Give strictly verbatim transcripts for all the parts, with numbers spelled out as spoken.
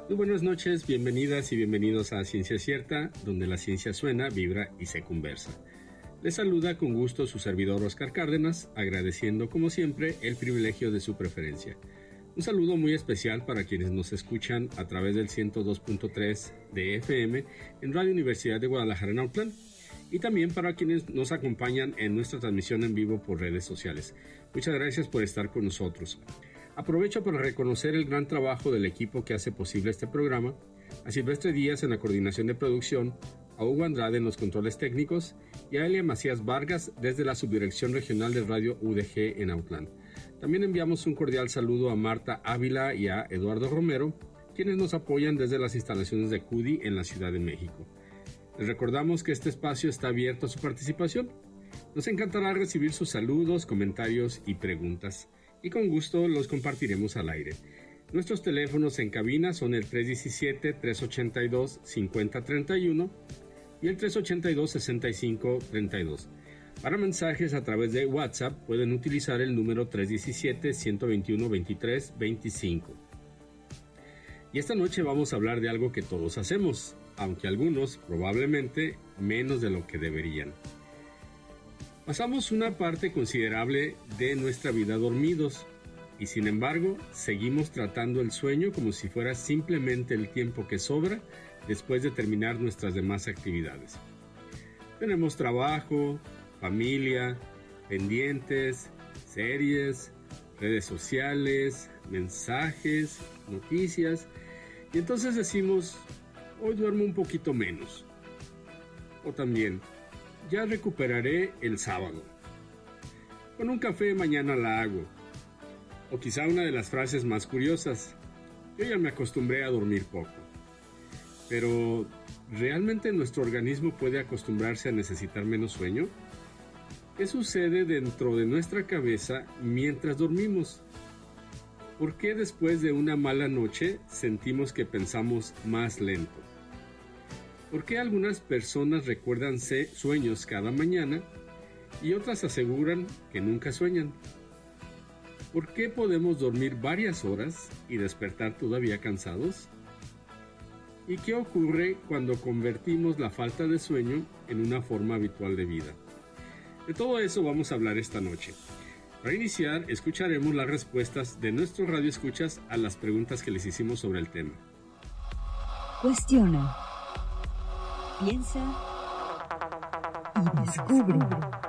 Muy buenas noches, bienvenidas y bienvenidos a Ciencia Cierta, donde la ciencia suena, vibra y se conversa. Les saluda con gusto su servidor Oscar Cárdenas, agradeciendo como siempre el privilegio de su preferencia. Un saludo muy especial para quienes nos escuchan a través del ciento dos punto tres de F M en Radio Universidad de Guadalajara en Autlán, y también para quienes nos acompañan en nuestra transmisión en vivo por redes sociales. Muchas gracias por estar con nosotros. Aprovecho para reconocer el gran trabajo del equipo que hace posible este programa, a Silvestre Díaz en la coordinación de producción, a Hugo Andrade en los controles técnicos y a Elia Macías Vargas desde la Subdirección Regional de Radio U D G en Autlán. También enviamos un cordial saludo a Marta Ávila y a Eduardo Romero, quienes nos apoyan desde las instalaciones de C U D I en la Ciudad de México. Les recordamos que este espacio está abierto a su participación. Nos encantará recibir sus saludos, comentarios y preguntas, y con gusto los compartiremos al aire. Nuestros teléfonos en cabina son el tres uno siete, tres ocho dos, cinco cero tres uno y el tres ocho dos, seis cinco tres dos. Para mensajes a través de WhatsApp pueden utilizar el número tres uno siete, uno dos uno, veintitrés veinticinco. Y esta noche vamos a hablar de algo que todos hacemos, aunque algunos probablemente menos de lo que deberían. Pasamos una parte considerable de nuestra vida dormidos y sin embargo seguimos tratando el sueño como si fuera simplemente el tiempo que sobra después de terminar nuestras demás actividades. Tenemos trabajo, familia, pendientes, series, redes sociales, mensajes, noticias, y entonces decimos, hoy duermo un poquito menos. O también, ya recuperaré el sábado. Con un café mañana la hago. O quizá una de las frases más curiosas, yo ya me acostumbré a dormir poco. Pero, ¿realmente nuestro organismo puede acostumbrarse a necesitar menos sueño? ¿Qué sucede dentro de nuestra cabeza mientras dormimos? ¿Por qué después de una mala noche sentimos que pensamos más lento? ¿Por qué algunas personas recuerdan sueños cada mañana y otras aseguran que nunca sueñan? ¿Por qué podemos dormir varias horas y despertar todavía cansados? ¿Y qué ocurre cuando convertimos la falta de sueño en una forma habitual de vida? De todo eso vamos a hablar esta noche. Para iniciar, escucharemos las respuestas de nuestros radioescuchas a las preguntas que les hicimos sobre el tema. Cuestiona, piensa y descubre.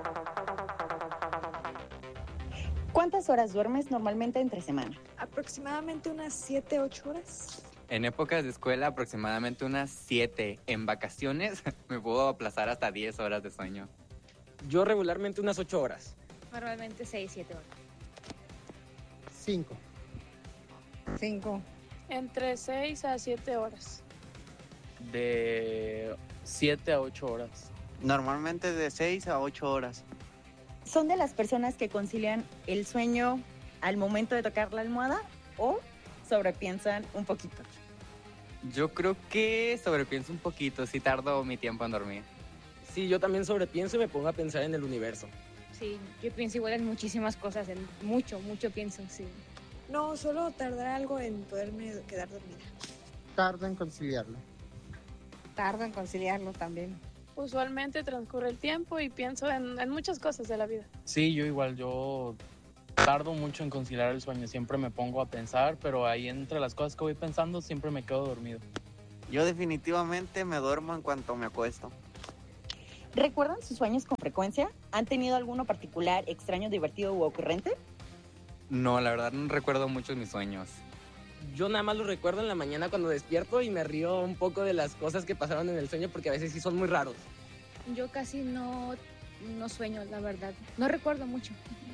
¿Cuántas horas duermes normalmente entre semana? Aproximadamente unas siete, ocho horas. En épocas de escuela, aproximadamente unas siete. En vacaciones, me puedo aplazar hasta diez horas de sueño. Yo regularmente unas ocho horas. Normalmente seis, siete horas. cinco. cinco. Entre seis a siete horas. De siete a ocho horas. Normalmente de seis a ocho horas. ¿Son de las personas que concilian el sueño al momento de tocar la almohada o sobrepiensan un poquito? Yo creo que sobrepienso un poquito, sí tardo mi tiempo en dormir. Sí, yo también sobrepienso y me pongo a pensar en el universo. Sí, yo pienso igual en muchísimas cosas, en mucho, mucho pienso, sí. No, solo tardará algo en poderme quedar dormida. Tardo en conciliarlo. Tardo en conciliarlo también. Usualmente transcurre el tiempo y pienso en, en muchas cosas de la vida. Sí, yo igual, yo tardo mucho en conciliar el sueño. Siempre me pongo a pensar, pero ahí entre las cosas que voy pensando siempre me quedo dormido. Yo definitivamente me duermo en cuanto me acuesto. ¿Recuerdan sus sueños con frecuencia? ¿Han tenido alguno particular, extraño, divertido u ocurrente? No, la verdad no recuerdo mucho mis sueños. Yo nada más lo recuerdo en la mañana cuando despierto y me río un poco de las cosas que pasaron en el sueño porque a veces sí son muy raros. Yo casi no, no sueño, la verdad. No recuerdo mucho.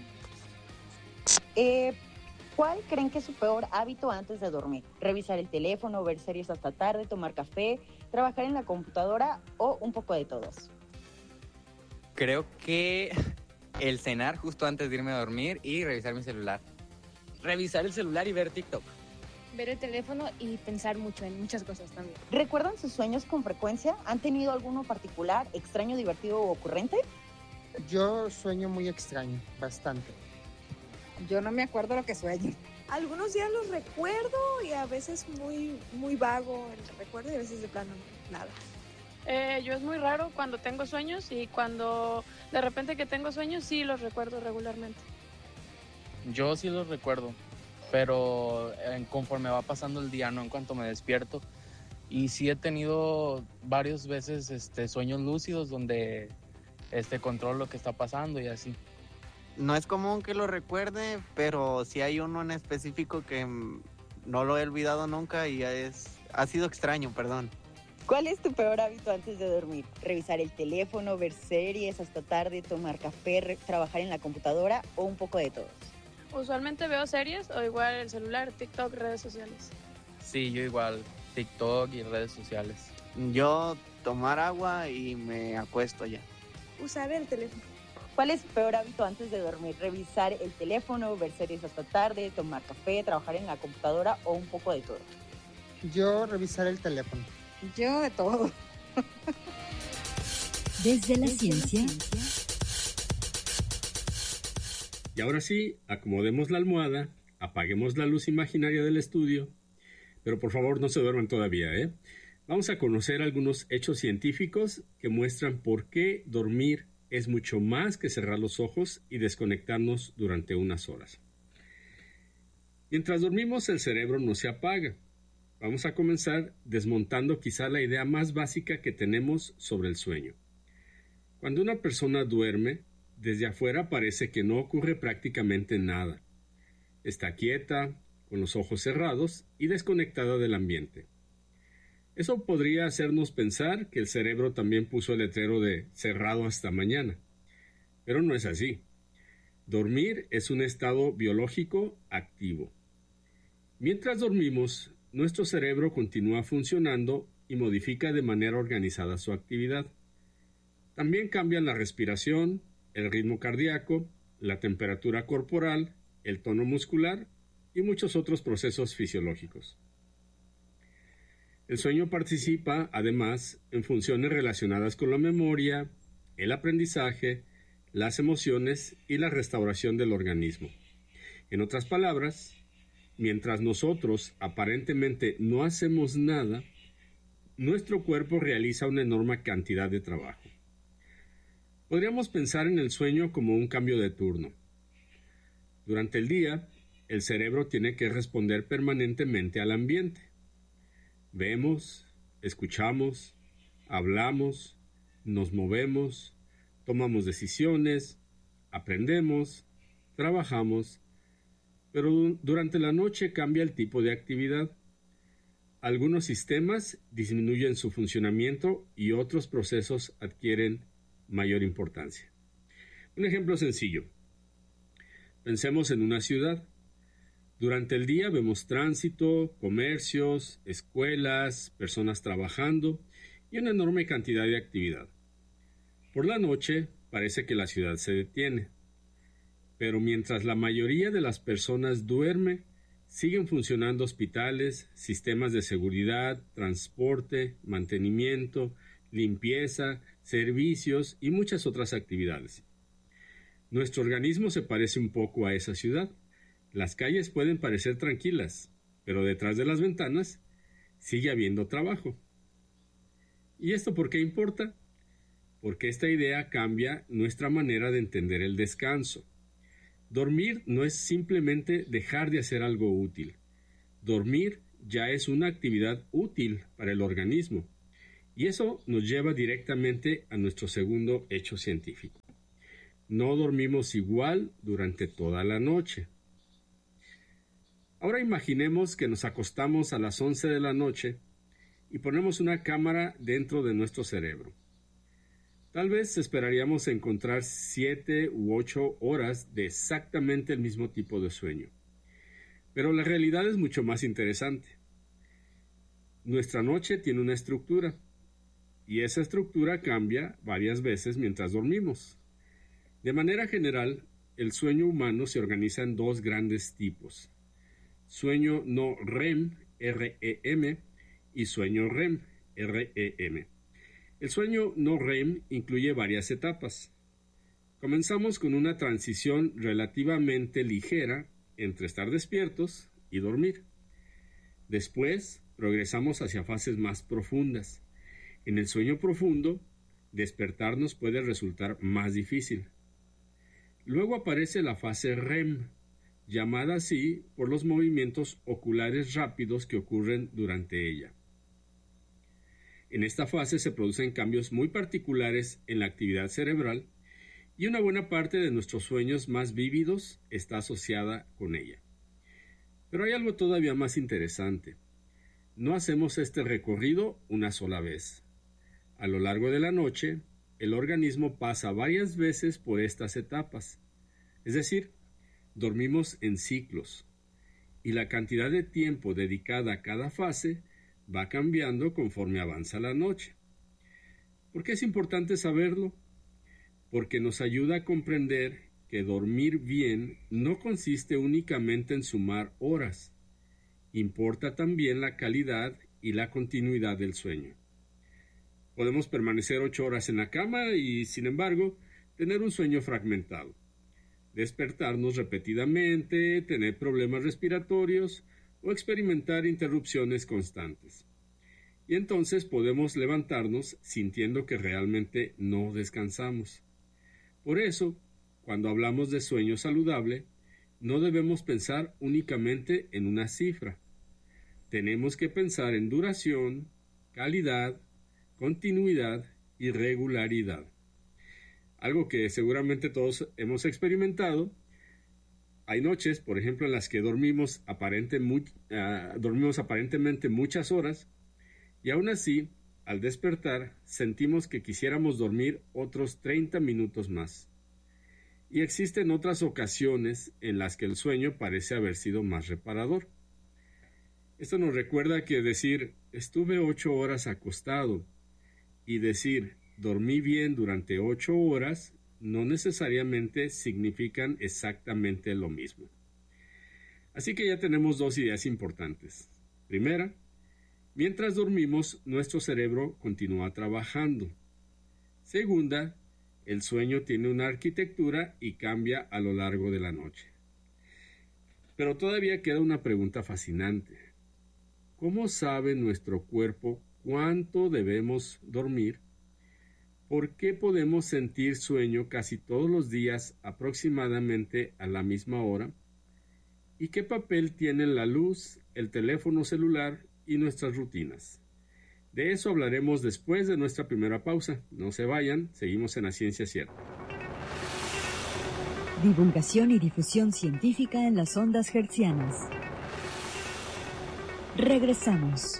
Eh, ¿Cuál creen que es su peor hábito antes de dormir? ¿Revisar el teléfono, ver series hasta tarde, tomar café, trabajar en la computadora o un poco de todos? Creo que el cenar justo antes de irme a dormir y revisar mi celular. Revisar el celular y ver TikTok. Ver el teléfono y pensar mucho en muchas cosas también. ¿Recuerdan sus sueños con frecuencia? ¿Han tenido alguno particular, extraño, divertido o ocurrente? Yo sueño muy extraño, bastante. Yo no me acuerdo lo que sueño. Algunos días los recuerdo y a veces muy, muy vago el recuerdo y a veces de plano nada. Eh, yo es muy raro cuando tengo sueños y cuando de repente que tengo sueños sí los recuerdo regularmente. Yo sí los recuerdo, pero eh, conforme va pasando el día, no en cuanto me despierto. Y sí he tenido varias veces este, sueños lúcidos donde este, controlo lo que está pasando y así. No es común que lo recuerde, pero sí hay uno en específico que mm, no lo he olvidado nunca y es, ha sido extraño, perdón. ¿Cuál es tu peor hábito antes de dormir? ¿Revisar el teléfono, ver series hasta tarde, tomar café, re- trabajar en la computadora o un poco de todos? Usualmente veo series o igual el celular, TikTok, redes sociales. Sí, yo igual, TikTok y redes sociales. Yo tomar agua y me acuesto ya. Usar el teléfono. ¿Cuál es tu peor hábito antes de dormir? ¿Revisar el teléfono, ver series hasta tarde, tomar café, trabajar en la computadora o un poco de todo? Yo revisar el teléfono. Yo de todo. Desde la ciencia. Y ahora sí, acomodemos la almohada, apaguemos la luz imaginaria del estudio, pero por favor no se duerman todavía, ¿eh? Vamos a conocer algunos hechos científicos que muestran por qué dormir es mucho más que cerrar los ojos y desconectarnos durante unas horas. Mientras dormimos, el cerebro no se apaga. Vamos a comenzar desmontando quizá la idea más básica que tenemos sobre el sueño. Cuando una persona duerme, desde afuera parece que no ocurre prácticamente nada. Está quieta, con los ojos cerrados y desconectada del ambiente. Eso podría hacernos pensar que el cerebro también puso el letrero de cerrado hasta mañana. Pero no es así. Dormir es un estado biológico activo. Mientras dormimos, nuestro cerebro continúa funcionando y modifica de manera organizada su actividad. También cambian la respiración, el ritmo cardíaco, la temperatura corporal, el tono muscular y muchos otros procesos fisiológicos. El sueño participa, además, en funciones relacionadas con la memoria, el aprendizaje, las emociones y la restauración del organismo. En otras palabras, mientras nosotros aparentemente no hacemos nada, nuestro cuerpo realiza una enorme cantidad de trabajo. Podríamos pensar en el sueño como un cambio de turno. Durante el día, el cerebro tiene que responder permanentemente al ambiente. Vemos, escuchamos, hablamos, nos movemos, tomamos decisiones, aprendemos, trabajamos, pero durante la noche cambia el tipo de actividad. Algunos sistemas disminuyen su funcionamiento y otros procesos adquieren mayor importancia. Un ejemplo sencillo. Pensemos en una ciudad. Durante el día vemos tránsito, comercios, escuelas, personas trabajando y una enorme cantidad de actividad. Por la noche parece que la ciudad se detiene, pero mientras la mayoría de las personas duerme, siguen funcionando hospitales, sistemas de seguridad, transporte, mantenimiento, limpieza, servicios y muchas otras actividades. Nuestro organismo se parece un poco a esa ciudad. Las calles pueden parecer tranquilas, pero detrás de las ventanas sigue habiendo trabajo. ¿Y esto por qué importa? Porque esta idea cambia nuestra manera de entender el descanso. Dormir no es simplemente dejar de hacer algo útil. Dormir ya es una actividad útil para el organismo. Y eso nos lleva directamente a nuestro segundo hecho científico. No dormimos igual durante toda la noche. Ahora imaginemos que nos acostamos a las once de la noche y ponemos una cámara dentro de nuestro cerebro. Tal vez esperaríamos encontrar siete u ocho horas de exactamente el mismo tipo de sueño. Pero la realidad es mucho más interesante. Nuestra noche tiene una estructura, y esa estructura cambia varias veces mientras dormimos. De manera general, el sueño humano se organiza en dos grandes tipos: sueño no REM, R E M, y sueño REM, R E M. El sueño no REM incluye varias etapas. Comenzamos con una transición relativamente ligera entre estar despiertos y dormir. Después, progresamos hacia fases más profundas. En el sueño profundo, despertarnos puede resultar más difícil. Luego aparece la fase R E M, llamada así por los movimientos oculares rápidos que ocurren durante ella. En esta fase se producen cambios muy particulares en la actividad cerebral y una buena parte de nuestros sueños más vívidos está asociada con ella. Pero hay algo todavía más interesante. No hacemos este recorrido una sola vez. A lo largo de la noche, el organismo pasa varias veces por estas etapas. Es decir, dormimos en ciclos, y la cantidad de tiempo dedicada a cada fase va cambiando conforme avanza la noche. ¿Por qué es importante saberlo? Porque nos ayuda a comprender que dormir bien no consiste únicamente en sumar horas. Importa también la calidad y la continuidad del sueño. Podemos permanecer ocho horas en la cama y, sin embargo, tener un sueño fragmentado, despertarnos repetidamente, tener problemas respiratorios o experimentar interrupciones constantes. Y entonces podemos levantarnos sintiendo que realmente no descansamos. Por eso, cuando hablamos de sueño saludable, no debemos pensar únicamente en una cifra. Tenemos que pensar en duración, calidad, continuidad y regularidad. Algo que seguramente todos hemos experimentado. Hay noches, por ejemplo, en las que dormimos, aparente mu- uh, dormimos aparentemente muchas horas y aún así, al despertar, sentimos que quisiéramos dormir otros treinta minutos más. Y existen otras ocasiones en las que el sueño parece haber sido más reparador. Esto nos recuerda que decir estuve ocho horas acostado y decir dormí bien durante ocho horas no necesariamente significan exactamente lo mismo. Así que ya tenemos dos ideas importantes. Primera, mientras dormimos, nuestro cerebro continúa trabajando. Segunda, el sueño tiene una arquitectura y cambia a lo largo de la noche. Pero todavía queda una pregunta fascinante. ¿Cómo sabe nuestro cuerpo cuánto debemos dormir? ¿Por qué podemos sentir sueño casi todos los días aproximadamente a la misma hora? ¿Y qué papel tienen la luz, el teléfono celular y nuestras rutinas? De eso hablaremos después de nuestra primera pausa. No se vayan, seguimos en La Ciencia Cierta. Divulgación y difusión científica en las ondas hertzianas. Regresamos.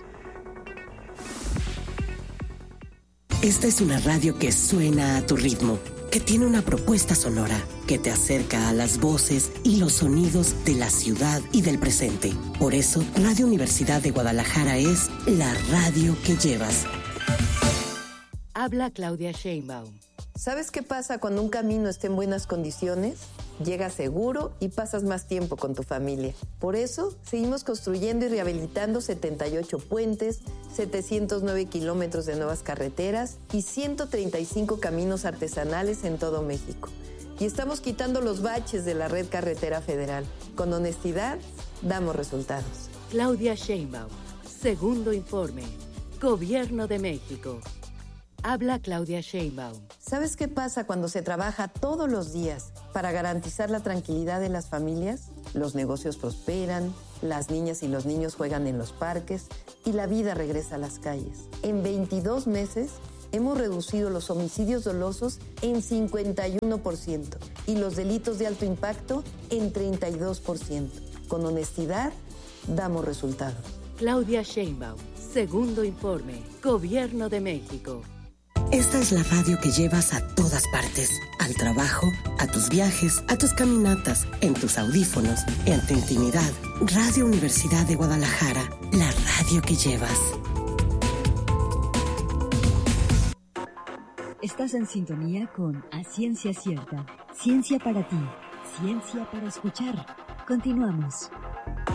Esta es una radio que suena a tu ritmo, que tiene una propuesta sonora, que te acerca a las voces y los sonidos de la ciudad y del presente. Por eso, Radio Universidad de Guadalajara es la radio que llevas. Habla Claudia Sheinbaum. ¿Sabes qué pasa cuando un camino está en buenas condiciones? Llegas seguro y pasas más tiempo con tu familia. Por eso, seguimos construyendo y rehabilitando setenta y ocho puentes, setecientos nueve kilómetros de nuevas carreteras y ciento treinta y cinco caminos artesanales en todo México. Y estamos quitando los baches de la red carretera federal. Con honestidad, damos resultados. Claudia Sheinbaum. Segundo informe. Gobierno de México. Habla Claudia Sheinbaum. ¿Sabes qué pasa cuando se trabaja todos los días para garantizar la tranquilidad de las familias? Los negocios prosperan, las niñas y los niños juegan en los parques y la vida regresa a las calles. En veintidós meses hemos reducido los homicidios dolosos en cincuenta y uno por ciento y los delitos de alto impacto en treinta y dos por ciento. Con honestidad, damos resultados. Claudia Sheinbaum. Segundo informe. Gobierno de México. Esta es la radio que llevas a todas partes, al trabajo, a tus viajes, a tus caminatas, en tus audífonos, en tu intimidad. Radio Universidad de Guadalajara, la radio que llevas. Estás en sintonía con A Ciencia Cierta. Ciencia para ti, ciencia para escuchar. Continuamos.